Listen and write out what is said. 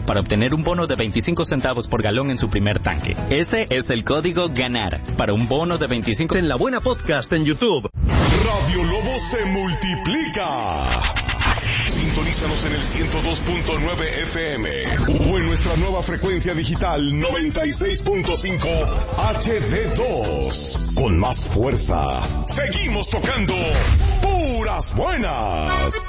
para obtener un bono de 25 centavos por galón en su primer tanque. Ese es el código GANAR para un bono de 25 en La Buena Podcast en YouTube. Radio Lobo se multiplica. Sintonízanos en el 102.9 FM o en nuestra nueva frecuencia digital 96.5 HD2. Con más fuerza, seguimos tocando puras buenas.